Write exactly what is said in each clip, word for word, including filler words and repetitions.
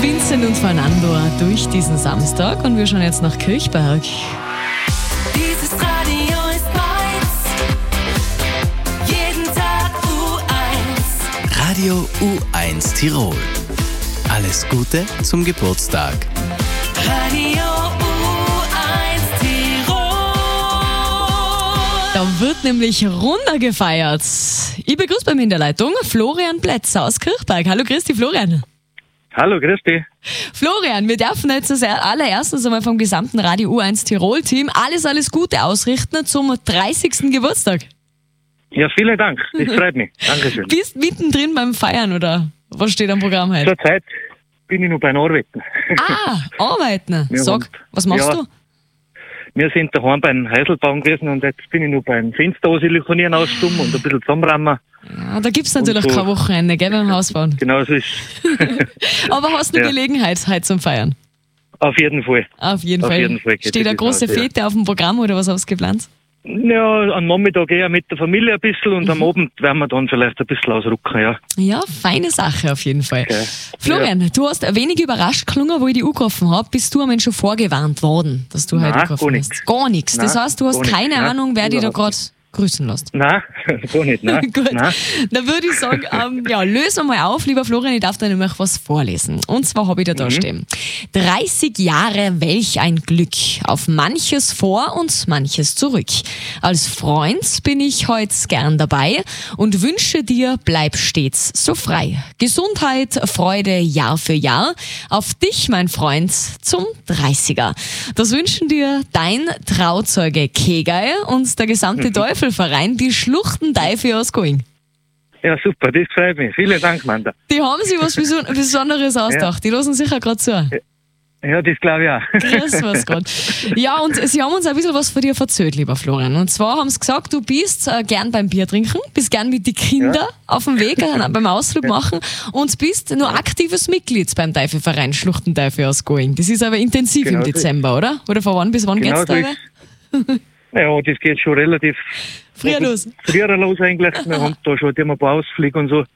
Vincent und Fernando durch diesen Samstag und wir schauen jetzt nach Kirchberg. Dieses Radio ist meins. Jeden Tag U eins. Radio U eins Tirol. Alles Gute zum Geburtstag. Radio U eins Tirol. Da wird nämlich Runder gefeiert. Ich begrüße bei mir in der Leitung Florian Plätzer aus Kirchberg. Hallo, grüß dich, Florian. Hallo, grüß dich. Florian, wir dürfen jetzt als allererstens einmal vom gesamten Radio U eins Tirol-Team alles, alles Gute ausrichten zum dreißigsten Geburtstag. Ja, vielen Dank. Das freut mich. Dankeschön. Bist mittendrin beim Feiern oder was steht am Programm heute? Zurzeit bin ich noch beim Arbeiten. Ah, arbeiten. Ja, Sag, und- was machst ja. du? Wir sind daheim beim Häuselbauen gewesen und jetzt bin ich noch beim Fenster aussilionieren ausstummen und ein bisschen zusammenrammen. Ja, da gibt es natürlich Und so- kein Wochenende, gell, beim Hausbauen. Genau so ist Aber hast du Ja. Gelegenheit heute zum Feiern? auf jeden Fall. Auf jeden Auf Fall. jeden Fall geht Steht das eine große aus, ja. Fete auf dem Programm oder was hast du geplant? Ja, am Nachmittag eher mit der Familie ein bisschen und Mhm. am Abend werden wir dann vielleicht ein bisschen ausrücken, ja. Ja, feine Sache auf jeden Fall. Okay. Florian, du hast ein wenig überrascht gelungen, wo ich die angerufen habe. Bist du am Ende schon vorgewarnt worden, dass du Nein, heute angerufen gar hast? nichts. Gar nichts. Das Nein, heißt, du hast gar nichts. keine Nein, Ahnung, wer dich da überhaupt gerade grüßen lässt. Nein, gar nicht, nein. Gut, Nein. dann würde ich sagen, ähm, ja, lösen wir mal auf, lieber Florian, ich darf dir nämlich was vorlesen. Und zwar habe ich da, da stehen. dreißig Jahre, welch ein Glück. Auf manches vor und manches zurück. Als Freund bin ich heute gern dabei und wünsche dir, bleib stets so frei. Gesundheit, Freude Jahr für Jahr. Auf dich, mein Freund, zum dreißiger. Das wünschen dir dein Trauzeuge Kegei und der gesamte Teufelverein, die Schluchtendeife aus Going. Ja, super, das freut mich. Vielen Dank, Manda. Die haben sich was Beson- Besonderes ausgedacht. Die lassen sicher gerade zu. Ja, das glaube ich auch. Grüß was Gott. Ja, und sie haben uns ein bisschen was von dir erzählt, lieber Florian. Und zwar haben sie gesagt, du bist äh, gern beim Bier trinken, bist gern mit den Kindern Ja. auf dem Weg, äh, beim Ausflug machen und bist nur aktives Mitglied beim Teufelverein Schluchtendeife aus Going. Das ist aber intensiv Genau im so. Dezember, oder? Oder von wann bis wann Genau geht's so da? ist. Ja, das geht schon relativ Früher los. früher los eigentlich. Wir haben da schon immer ein paar Ausflüge und so.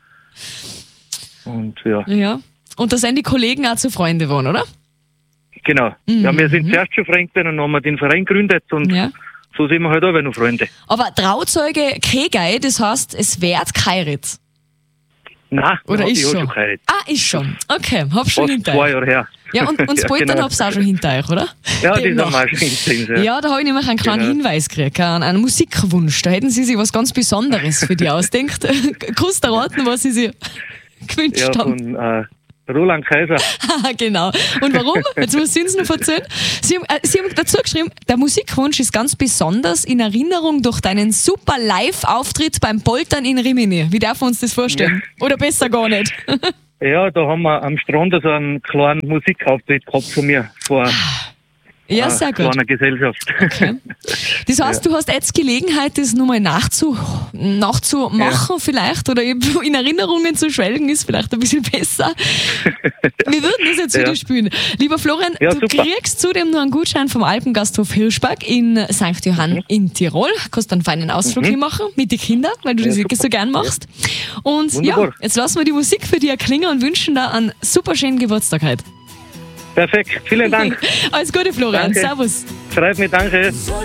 Und ja, Ja. Und da sind die Kollegen auch zu Freunde geworden, oder? genau. Ja, wir sind zuerst schon Freunde gewesen und dann haben wir den Verein gegründet und Ja. so sind wir halt auch noch Freunde. Aber Trauzeuge Kegei, das heißt, es wird geheiratet. Nein, Oder ich ist habe schon? schon geheiratet. Ah, ist schon. Okay, hab schon Fast hinter zwei euch. Jahre her. Ja, und, und das Ja, Poltern genau. hab's auch schon hinter euch, oder? Ja, das Demnach. haben wir auch schon hinter uns. Ja, da habe ich nämlich einen kleinen Genau. Hinweis gekriegt, einen, einen Musikwunsch. Da hätten Sie sich was ganz Besonderes für die ausdenkt. Kannst du raten, was Sie sich gewünscht Ja, haben? von äh, Roland Kaiser. Haha, genau. Und warum? Jetzt muss ich uns noch erzählen. Sie haben, äh, Sie haben dazu geschrieben, der Musikwunsch ist ganz besonders in Erinnerung durch deinen super Live-Auftritt beim Poltern in Rimini. Wie darf man uns das vorstellen? Oder besser gar nicht? Ja, da haben wir am Strand so einen kleinen Musikauftritt gehabt von mir vor Ja, äh, sehr gut. kleiner Gesellschaft. Okay. Das heißt, du hast jetzt Gelegenheit, das nochmal nachzu, nachzumachen vielleicht oder eben in Erinnerungen zu schwelgen, ist vielleicht ein bisschen besser. Wir würden das jetzt Ja. wieder spielen. Lieber Florian, Ja, du super. kriegst zudem noch einen Gutschein vom Alpengasthof Hirschberg in Sankt Johann Mhm. in Tirol. Kannst einen feinen Ausflug hinmachen mit den Kindern, weil du Ja, das wirklich super. so gern machst. Und ja, Wunderbar. jetzt lassen wir die Musik für dich erklingen und wünschen dir einen super schönen Geburtstag heute. Perfekt, vielen Dank. Alles Gute, Florian. Danke. Servus. Freut mich, danke.